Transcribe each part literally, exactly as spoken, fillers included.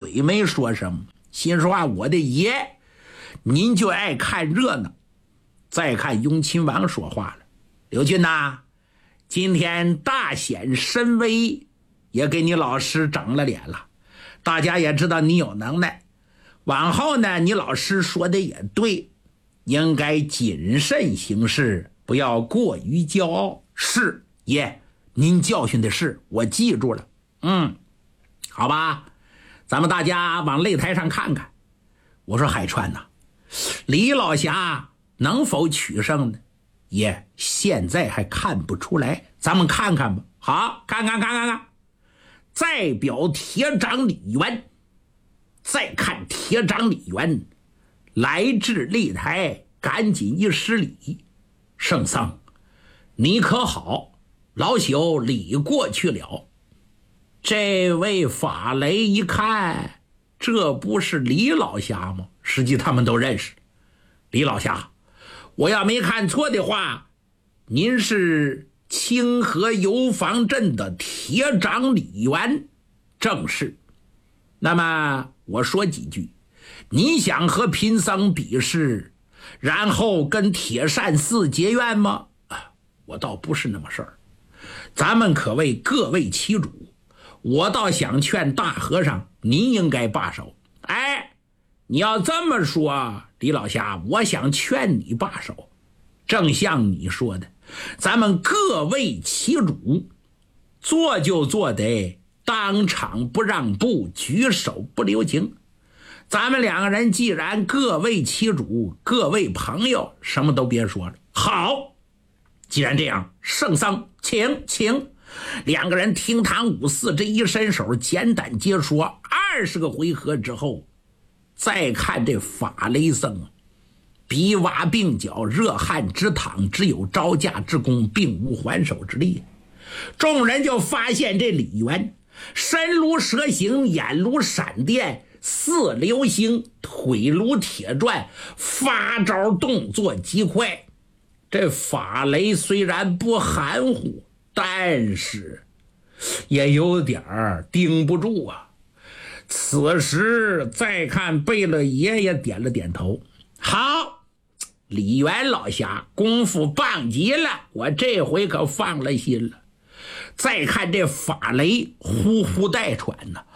嘴没说什么，心说啊，我的爷，您就爱看热闹。再看雍亲王说话了：“刘俊呐，今天大显神威，也给你老师长了脸了，大家也知道你有能耐。往后呢，你老师说的也对，应该谨慎行事，不要过于骄傲。是爷，您教训的是，我记住了。嗯，好吧，咱们大家往擂台上看看。”我说：“海川呐，李老侠能否取胜呢？爷，现在还看不出来，咱们看看吧。”好，看看看看看。再表铁掌李元，再看铁掌李元来至擂台，赶紧一施礼：“圣僧，你可好？老朽礼过去了。”这位法雷一看，这不是李老侠吗？实际他们都认识。李老侠，我要没看错的话，您是清河游防镇的铁掌李元。正是。那么我说几句，你想和贫僧比试，然后跟铁扇寺结怨吗？我倒不是那么事儿。咱们可谓各为其主，我倒想劝大和尚，您应该罢手。哎，你要这么说，李老侠，我想劝你罢手。正像你说的，咱们各为其主，做就做得当场不让步，举手不留情。咱们两个人既然各为其主，各为朋友，什么都别说了。好，既然这样，圣僧请请。两个人厅堂五四这一伸手，简短接说二十个回合之后，再看这法雷僧啊，比瓦并脚，热汗直淌，只有招架之功，并无还手之力。众人就发现这李元身如蛇形，眼如闪电，似流星，腿如铁钻，发招动作极快。这法雷虽然不含糊，但是也有点儿盯不住啊。此时再看贝勒爷也点了点头。好，李元老侠功夫棒极了，我这回可放了心了。再看这法雷呼呼带喘呢，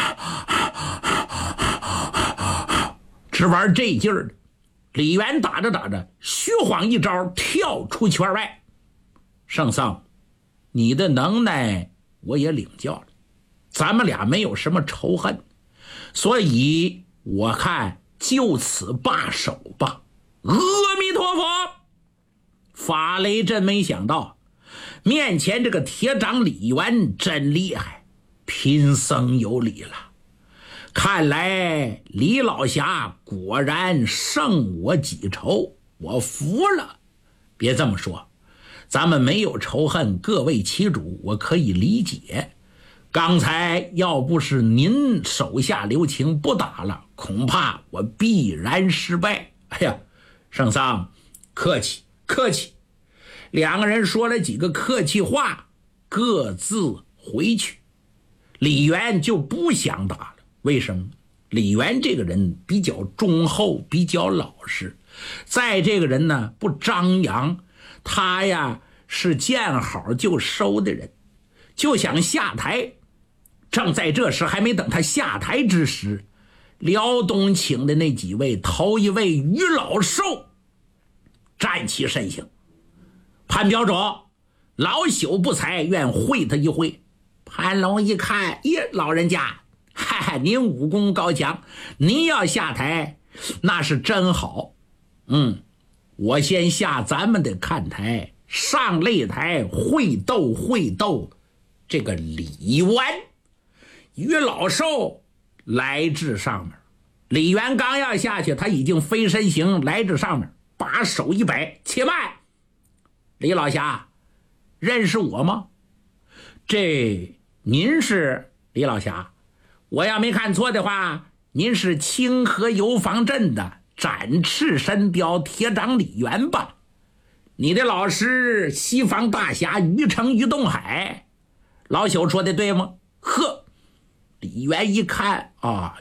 只玩这劲儿。李元打着打着，虚晃一招，跳出圈外。圣僧，你的能耐我也领教了，咱们俩没有什么仇恨，所以我看就此罢手吧。阿弥陀佛。法雷真没想到，面前这个铁掌李元真厉害，贫僧有礼了。看来李老侠果然胜我几筹，我服了。别这么说，咱们没有仇恨，各为其主，我可以理解。刚才要不是您手下留情不打了，恐怕我必然失败。哎呀，圣僧客气客气。两个人说了几个客气话，各自回去。李元就不想打了。为什么？李元这个人比较忠厚，比较老实，在这个人呢不张扬，他呀是见好就收的人，就想下台。正在这时，还没等他下台之时，辽东请的那几位，头一位于老寿站起身形：“潘表主，老朽不才，愿会他一会。”潘龙一看，耶，老人家，嗨嗨，您武功高强，您要下台那是真好。嗯，我先下咱们的看台，上擂台会斗会斗这个李元。于老寿来至上面，李元刚要下去，他已经飞身形来至上面，把手一摆：“且慢，李老侠，认识我吗？这您是李老侠？我要没看错的话，您是清河游防镇的展翅神雕铁掌李元吧？你的老师西方大侠于城于东海，老朽说的对吗？”呵，李元一看啊，